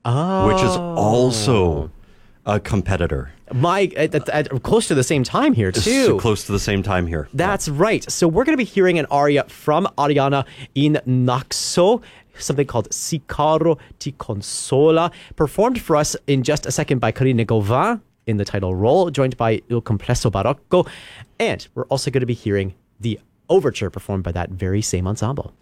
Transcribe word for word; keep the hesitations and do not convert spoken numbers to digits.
oh. which is also a competitor. My, at, at, at, close to the same time here, too. So close to the same time here. That's yeah. right. So we're going to be hearing an aria from Ariana in Naxo, something called Si Caro Ti Consola, performed for us in just a second by Karine Gauvin in the title role, joined by Il Complesso Barocco. And we're also going to be hearing the overture performed by that very same ensemble.